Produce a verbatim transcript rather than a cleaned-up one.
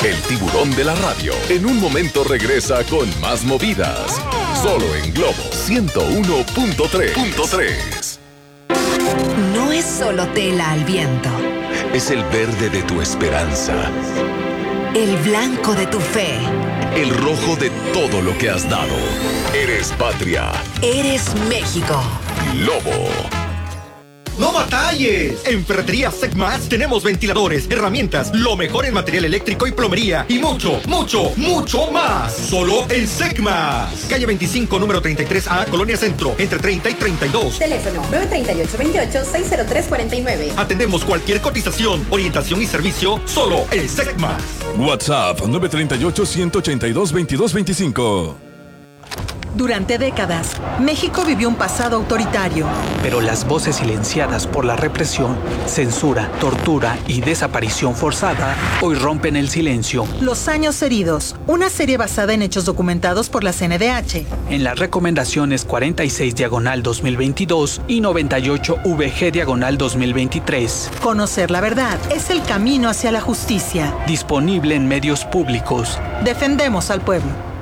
El tiburón de la radio. En un momento regresa con más movidas. Solo en Globo ciento uno punto tres. No es solo tela al viento. Es el verde de tu esperanza. El blanco de tu fe. El rojo de todo lo que has dado. Eres patria. Eres México. Globo. ¡No batalles! En Ferretería Secmax tenemos ventiladores, herramientas, lo mejor en material eléctrico y plomería y mucho, mucho, mucho más. Solo en Secmax. Calle veinticinco, número treinta y tres A, Colonia Centro, entre treinta y treinta y dos. Teléfono nueve tres ocho, dos ocho, seis cero tres cuatro nueve. Atendemos cualquier cotización, orientación y servicio solo en Secmax. WhatsApp nueve tres ocho, uno ocho dos, dos dos dos cinco. Durante décadas, México vivió un pasado autoritario. Pero las voces silenciadas por la represión, censura, tortura y desaparición forzada hoy rompen el silencio. Los años heridos, una serie basada en hechos documentados por la C N D H. En las recomendaciones cuarenta y seis diagonal dos mil veintidós y noventa y ocho V G diagonal dos mil veintitrés. Conocer la verdad es el camino hacia la justicia. Disponible en medios públicos. Defendemos al pueblo.